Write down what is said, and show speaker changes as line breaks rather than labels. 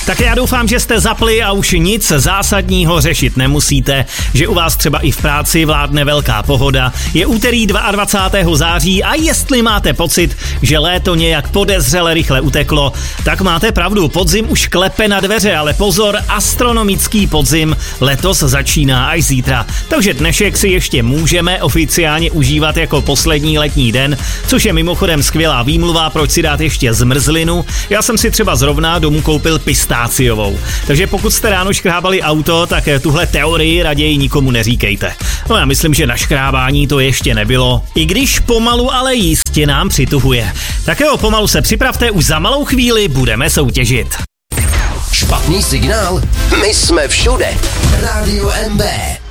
Tak já doufám, že jste zapli a už nic zásadního řešit nemusíte, že u vás třeba i v práci vládne velká pohoda. Je úterý 22. září a jestli máte pocit, že léto nějak podezřele rychle uteklo, tak máte pravdu, podzim už klepe na dveře, ale pozor, astronomický podzim letos začíná až zítra. Takže dnešek si ještě můžeme oficiálně užívat jako poslední letní den, což je mimochodem skvělá výmluva, proč si dát ještě zmrzlinu. Já jsem si třeba zrovna domů koupil pistáciovou. Takže pokud jste ráno škrábali auto, tak tuhle teorii raději nikomu neříkejte. No já myslím, že na škrábání to ještě nebylo. I když pomalu, ale jistě nám přituhuje. Tak jo, pomalu se připravte, už za malou chvíli budeme soutěžit.
Špatný signál? My jsme všude. Rádio MB.